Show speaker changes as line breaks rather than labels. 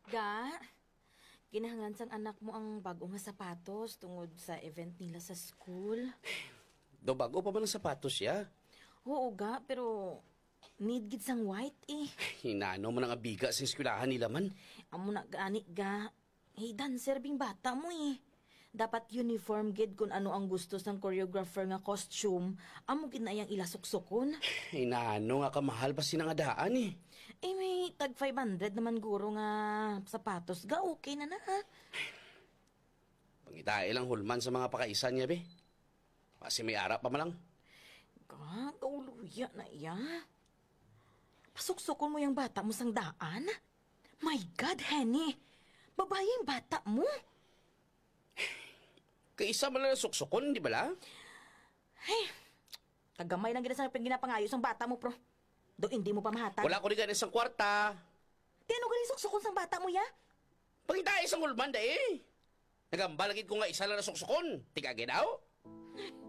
Ga, kinahanglan sang anak mo ang bago nga sapatos tungod sa event nila sa school.
Do bago pa man ang sapatos siya.
Oo ga, pero need gid sang white eh.
Hinano man ang abiga sa eskwelahan nila man.
Amo na gani ga. Hey, dancer bing bata mo eh. Dapat uniform gid kung ano ang gusto sang choreographer nga costume. Amo gid na iyang ilasuksokon.
Hinano nga kamahal pa sinang adaan eh.
Eh, may tag 500 naman guro nga sapatos ga. Okay na na ha.
Pangitae lang hulman sa mga pakaisan niya, be. Kasi may ara pa man lang.
Ga, kauluya na iya. Pasuksokon mo yung bata mo sang daan? My God, Henny! Babae yung bata mo?
Kaisa man lang suksukon, di ba la?
Hey, kagamay lang gina sa pinapangayo sang bata mo, pro. Do hindi mo pa mahatag.
Wala ko rin ganun isang kwarta.
Di ano galing suksokon sang bata mo, ya?
Pangitae isang hulman, da eh. Nagambalagid ko nga isa lang na suksukon. Tigagin daw.